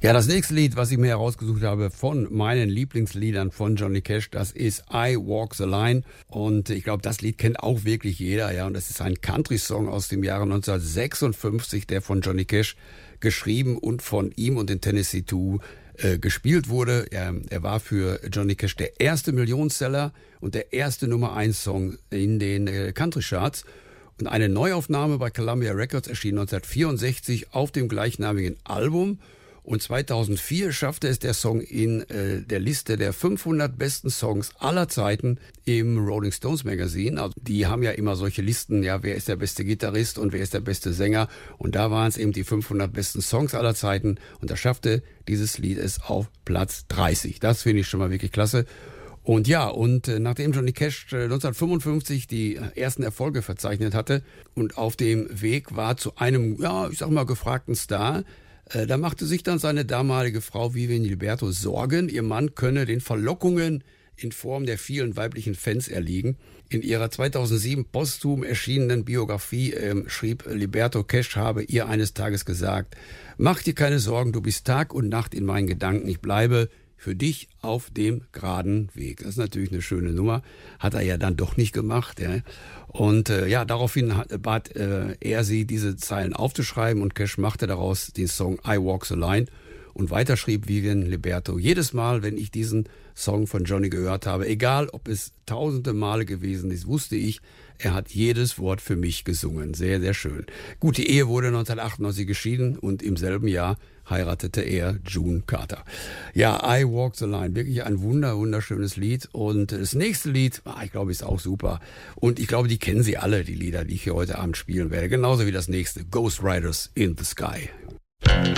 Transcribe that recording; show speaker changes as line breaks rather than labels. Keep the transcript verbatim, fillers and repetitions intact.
Ja, das nächste Lied, was ich mir herausgesucht habe von meinen Lieblingsliedern von Johnny Cash, das ist I Walk the Line. Und ich glaube, das Lied kennt auch wirklich jeder. Ja, und das ist ein Country-Song aus dem Jahre neunzehnhundertsechsundfünfzig, der von Johnny Cash geschrieben und von ihm und den Tennessee Two äh, gespielt wurde. Ja, er war für Johnny Cash der erste Millionenseller und der erste Nummer eins Song in den äh, Country-Charts. Und eine Neuaufnahme bei Columbia Records erschien neunzehnhundertvierundsechzig auf dem gleichnamigen Album. Und zweitausendvier schaffte es der Song in äh, der Liste der fünfhundert besten Songs aller Zeiten im Rolling Stones Magazine. Also die haben ja immer solche Listen, ja, wer ist der beste Gitarrist und wer ist der beste Sänger. Und da waren es eben die fünfhundert besten Songs aller Zeiten. Und da schaffte dieses Lied es auf Platz dreißig. Das finde ich schon mal wirklich klasse. Und ja, und äh, nachdem Johnny Cash äh, neunzehnhundertfünfundfünfzig die äh, ersten Erfolge verzeichnet hatte und auf dem Weg war zu einem, ja, ich sag mal, gefragten Star, Äh, da machte sich dann seine damalige Frau Vivian Liberto Sorgen, ihr Mann könne den Verlockungen in Form der vielen weiblichen Fans erliegen. In ihrer zweitausendsieben posthum erschienenen Biografie ähm, schrieb Liberto, Cash habe ihr eines Tages gesagt: Mach dir keine Sorgen, du bist Tag und Nacht in meinen Gedanken, ich bleibe für dich auf dem geraden Weg. Das ist natürlich eine schöne Nummer. Hat er ja dann doch nicht gemacht. Ja. Und äh, ja, daraufhin hat, bat äh, er sie, diese Zeilen aufzuschreiben, und Cash machte daraus den Song I Walk the Line. Und weiter schrieb Vivian Liberto: Jedes Mal, wenn ich diesen Song von Johnny gehört habe, egal ob es tausende Male gewesen ist, wusste ich, er hat jedes Wort für mich gesungen. Sehr, sehr schön. Gut, die Ehe wurde neunzehnhundertachtundneunzig geschieden und im selben Jahr heiratete er June Carter. Ja, I Walk the Line, wirklich ein wunder, wunderschönes Lied. Und das nächste Lied, ah, ich glaube, ist auch super. Und ich glaube, die kennen Sie alle, die Lieder, die ich hier heute Abend spielen werde. Genauso wie das nächste, Ghost Riders in the Sky.